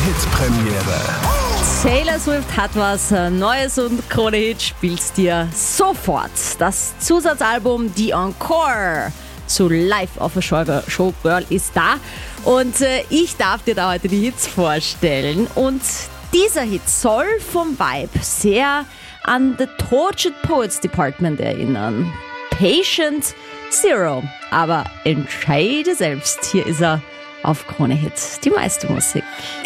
Hit-Premiere. Taylor Swift hat was Neues und Krone Hit spielt dir sofort das Zusatzalbum The Encore zu Live of a Showgirl ist da und ich darf dir da heute die Hits vorstellen und dieser Hit soll vom Vibe sehr an The Tortured Poets Department erinnern. Patient Zero, aber entscheide selbst. Hier ist er auf Krone Hit, die meiste Musik.